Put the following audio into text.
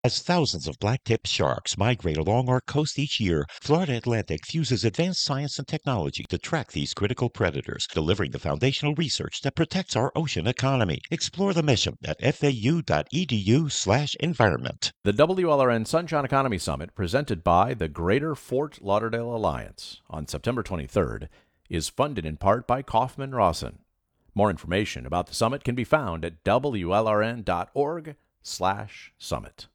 As thousands of black-tipped sharks migrate along our coast each year, Florida Atlantic fuses advanced science and technology to track these critical predators, delivering the foundational research that protects our ocean economy. Explore the mission at fau.edu/environment. The WLRN Sunshine Economy Summit, presented by the Greater Fort Lauderdale Alliance on September 23rd, is funded in part by Kaufman Rawson. More information about the summit can be found at wlrn.org/summit.